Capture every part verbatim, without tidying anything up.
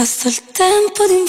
basta il tempo di un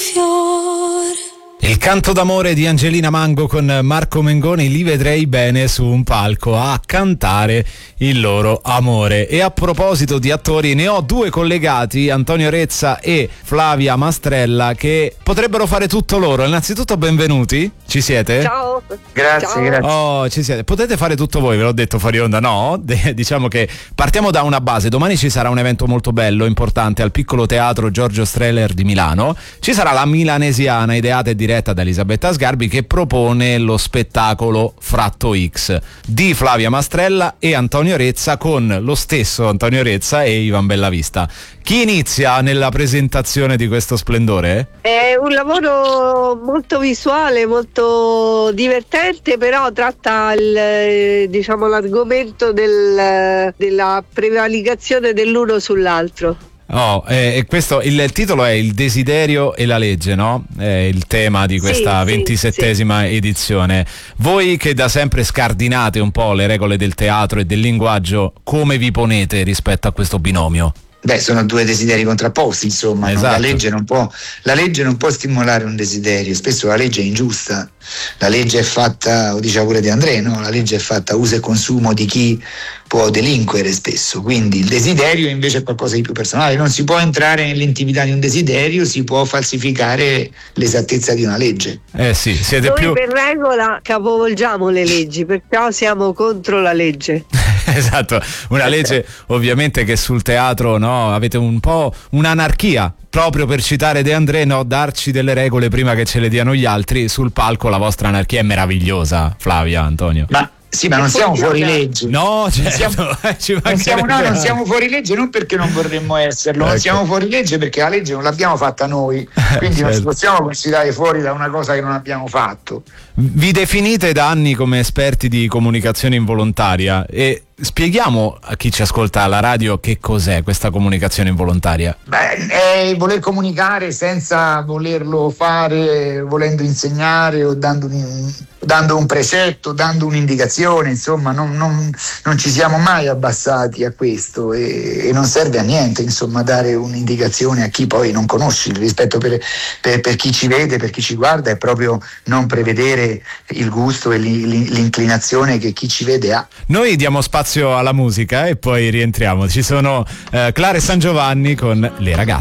fiore. Il canto d'amore di Angelina Mango con Marco Mengoni, li vedrei bene su un palco a cantare il loro amore. E a proposito di attori, ne ho due collegati, Antonio Rezza e Flavia Mastrella, che potrebbero fare tutto loro. Innanzitutto benvenuti, ci siete? Ciao. Grazie, Ciao. grazie. Oh, ci siete. Potete fare tutto voi, ve l'ho detto fuori onda, no? De- diciamo che partiamo da una base. Domani ci sarà un evento molto bello, importante, al Piccolo Teatro Giorgio Strehler di Milano. Ci sarà la Milanesiana, ideata e diretta da Elisabetta Sgarbi, che propone lo spettacolo Fratto X di Flavia Mastrella e Antonio Rezza, con lo stesso Antonio Rezza e Ivan Bellavista. Chi inizia nella presentazione di questo splendore? È un lavoro molto visuale, molto divertente, però tratta il, diciamo, l'argomento del, della prevaricazione dell'uno sull'altro. Oh, eh, e questo, il, il titolo è Il desiderio e la legge, no? È il tema di questa Sì, sì, ventisettesima edizione. Voi che da sempre scardinate un po' le regole del teatro e del linguaggio, come vi ponete rispetto a questo binomio? Beh, sono due desideri contrapposti, insomma, no? Esatto. La legge non può, la legge non può stimolare un desiderio, spesso la legge è ingiusta. La legge è fatta, lo diceva pure De André, no? La legge è fatta uso e consumo di chi può delinquere spesso, quindi il desiderio invece è qualcosa di più personale. Non si può entrare nell'intimità di un desiderio, si può falsificare l'esattezza di una legge. Eh sì, siete Noi più... per regola capovolgiamo le leggi, perciò siamo contro la legge. Esatto, una legge ovviamente che sul teatro, no, avete un po' un'anarchia, proprio per citare De André, no, darci delle regole prima che ce le diano gli altri. Sul palco la vostra anarchia è meravigliosa, Flavia, Antonio. Ma sì, ma non siamo fuori legge. No, certo, siamo, eh, ci non, siamo, no, mancherebbe non altro. siamo fuori legge non perché non vorremmo esserlo, non Ecco. siamo fuori legge perché la legge non l'abbiamo fatta noi, quindi non ci Certo. possiamo considerare fuori da una cosa che non abbiamo fatto. Vi definite da anni come esperti di comunicazione involontaria, e spieghiamo a chi ci ascolta alla radio che cos'è questa comunicazione involontaria. Beh, è voler comunicare senza volerlo fare, volendo insegnare o dando un, dando un precetto, dando un'indicazione, insomma non, non, non ci siamo mai abbassati a questo, e, e non serve a niente, insomma, dare un'indicazione a chi poi non conosci. Il rispetto per, per, per chi ci vede, per chi ci guarda, è proprio non prevedere il gusto e l'inclinazione che chi ci vede ha. Noi diamo spazio alla musica e poi rientriamo. Ci sono eh, Clara e San Giovanni con Le ragazze.